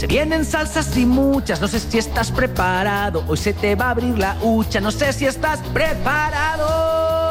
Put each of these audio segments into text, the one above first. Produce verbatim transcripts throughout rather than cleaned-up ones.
vienen salsas y muchas, no sé si estás preparado. Hoy se te va a abrir la hucha, no sé si estás preparado.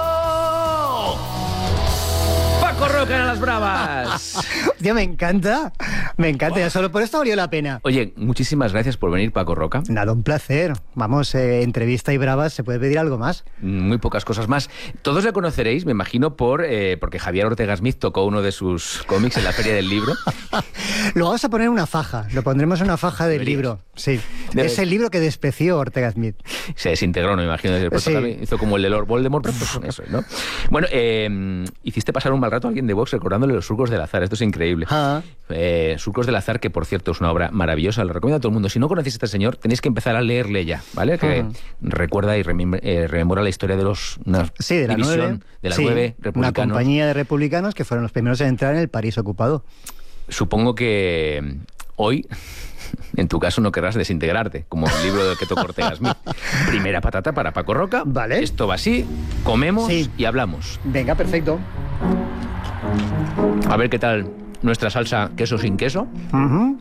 Paco Roca en las bravas. Tío, me encanta, me encanta, ya solo por esto valió la pena. Oye, muchísimas gracias por venir, Paco Roca. Nada, un placer. Vamos, eh, entrevista y bravas, ¿se puede pedir algo más? Muy pocas cosas más. Todos le conoceréis, me imagino, por eh, porque Javier Ortega Smith tocó uno de sus cómics en la Feria del Libro. Lo vamos a poner en una faja, lo pondremos en una faja del Deberías. libro. Sí, Debe... es el libro que despreció Ortega Smith. Se desintegró, no me imagino. Después Sí. hizo como el de Lord Voldemort, pero pues con eso, ¿no? Bueno, eh, hiciste pasar un mal rato a alguien de Vox recordándole los Surcos del Azar. Esto es increíble. Ah. Eh, Surcos del Azar, que por cierto es una obra maravillosa, lo recomiendo a todo el mundo. Si no conocéis a este señor, tenéis que empezar a leerle ya, ¿vale? Que Uh-huh. recuerda y remem- eh, rememora la historia de los... Una Sí, de la división nueve. de la Sí, nueve una republicanos. compañía de republicanos que fueron los primeros en entrar en el París ocupado. Supongo que hoy, en tu caso, no querrás desintegrarte, como el libro de que tocó Ortega Smith. Primera patata para Paco Roca. Vale. Esto va así, comemos Sí. y hablamos. Venga, perfecto. A ver qué tal nuestra salsa queso sin queso. Uh-huh.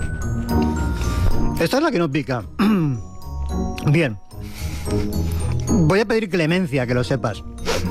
Esta es la que no pica. Bien. Voy a pedir clemencia, que lo sepas.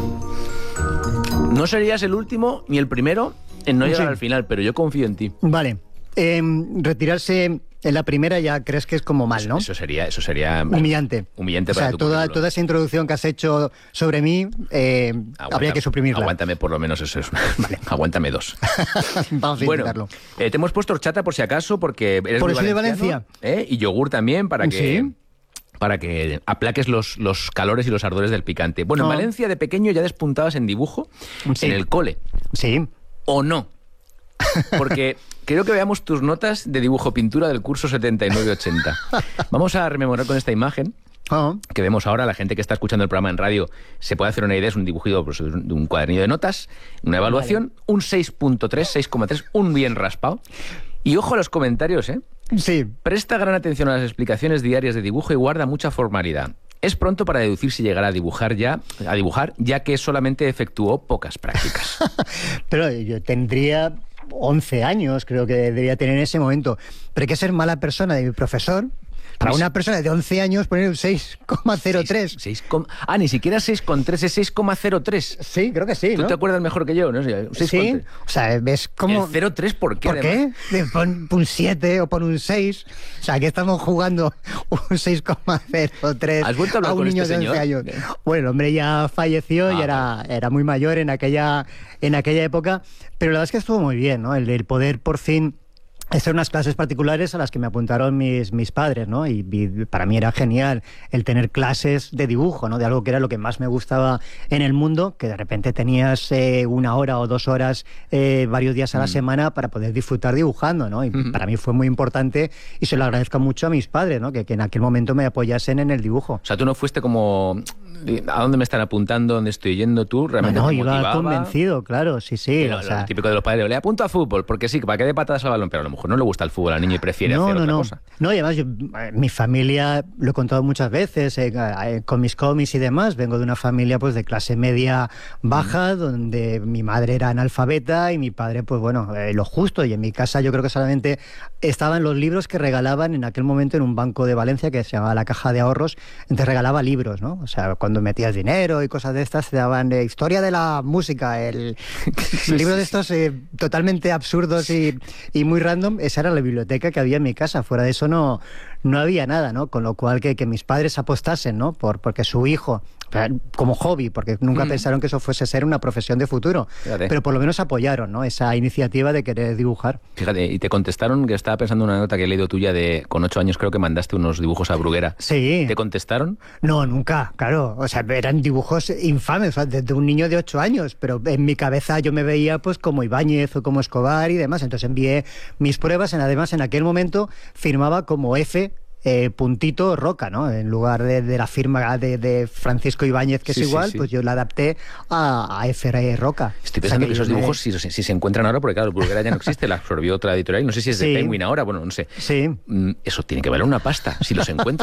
No serías el último ni el primero en no llegar Sí. al final, pero yo confío en ti. Vale. Eh, retirarse en la primera ya crees que es como mal, ¿no? Eso sería, eso sería Humillante. humillante O sea, para tu toda, currículum. toda esa introducción que has hecho sobre mí, eh, Aguanta- habría que suprimirla. Aguántame por lo menos eso. Es una- Vale, aguántame dos. Vamos a Bueno, intentarlo. eh, te hemos puesto horchata por si acaso, porque eres Por muy eso de valenciano, Valencia. ¿eh? Y yogur también para que... Sí. para que aplaques los, los calores y los ardores del picante. Bueno, en Ah. Valencia de pequeño ya despuntabas en dibujo, Sí. en el cole, Sí. ¿o no? Porque quiero que veamos tus notas de dibujo-pintura del curso setenta y nueve ochenta. Vamos a rememorar con esta imagen Ah. que vemos ahora. La gente que está escuchando el programa en radio se puede hacer una idea. Es un dibujito pues, de un cuadernillo de notas, una evaluación, un seis punto tres, seis coma tres, un bien raspado. Y ojo a los comentarios, ¿eh? Sí. Presta gran atención a las explicaciones diarias de dibujo y guarda mucha formalidad. Es pronto para deducir si llegará a dibujar ya, a dibujar, ya que solamente efectuó pocas prácticas. Pero yo tendría once años, creo que debería tener en ese momento. Pero hay que ser mala persona de mi profesor. Para Pues- una persona de once años poner un seis coma cero tres. Seis- seis com- ah, ni siquiera seis coma tres, es seis coma cero tres. Sí, creo que sí, ¿Tú ¿no? te acuerdas mejor que yo? ¿No? Sí, un seis coma Sí, tres. o sea, ves como... ¿El cero coma tres por qué? ¿Por además? qué? De Pon un siete o pon un seis. O sea, aquí estamos jugando un seis coma cero tres ¿Has vuelto a hablar un con niño este de once señor? años. Bueno, el hombre ya falleció Ah, y era, era muy mayor en aquella, en aquella época, pero la verdad es que estuvo muy bien, ¿no? El, el poder por fin hacer unas clases particulares a las que me apuntaron mis, mis padres, ¿no? Y, y para mí era genial el tener clases de dibujo, ¿no? De algo que era lo que más me gustaba en el mundo, que de repente tenías eh, una hora o dos horas eh, varios días a la Mm. semana para poder disfrutar dibujando, ¿no? Y Mm. para mí fue muy importante y se lo agradezco mucho a mis padres, ¿no? Que, que en aquel momento me apoyasen en el dibujo. O sea, tú no fuiste como... ¿A dónde me están apuntando? ¿Dónde estoy yendo? ¿Tú realmente No, te iba motivaba? convencido, claro, sí, sí. Pero o lo sea, típico de los padres, le apunto a fútbol, porque sí, para que dé patadas al balón, pero a lo mejor no le gusta el fútbol al niño y prefiere no, hacer no, otra no. cosa. No, y además yo, eh, mi familia, lo he contado muchas veces, eh, eh, con mis cómics y demás, vengo de una familia pues de clase media baja, mm. donde mi madre era analfabeta y mi padre, pues bueno, eh, lo justo, y en mi casa yo creo que solamente estaban los libros que regalaban en aquel momento en un banco de Valencia que se llamaba la Caja de Ahorros, entonces regalaba libros, ¿no? O sea, cuando metías dinero y cosas de estas, te daban eh, historia de la música, el, el libro de estos eh, totalmente absurdos y, y muy random. Esa era la biblioteca que había en mi casa, fuera de eso no, no había nada, ¿no? Con lo cual que, que mis padres apostasen, ¿no? Por, porque su hijo, como hobby, porque nunca mm. pensaron que eso fuese ser una profesión de futuro, Fíjate. Pero por lo menos apoyaron, ¿no? Esa iniciativa de querer dibujar. Fíjate, y te contestaron, que estaba pensando en una nota que he leído tuya de, con ocho años creo que mandaste unos dibujos a Bruguera. Sí. ¿Te contestaron? No, nunca, claro. O sea, eran dibujos infames, o sea, de, de un niño de ocho años, pero en mi cabeza yo me veía pues como Ibáñez o como Escobar y demás. Entonces envié mis pruebas, en, además en aquel momento firmaba como F Eh, puntito Roca, ¿no? En lugar de, de la firma de, de Francisco Ibáñez, que sí, es igual, sí, sí. pues yo la adapté a, a F R Roca. Estoy pensando o sea, que, que esos me... dibujos, si, si se encuentran ahora, porque claro, el Bruguera ya no existe, la absorbió otra editorial, no sé si es de sí. Penguin ahora, bueno, no sé. Sí. Eso tiene que valer una pasta, si los encuentran.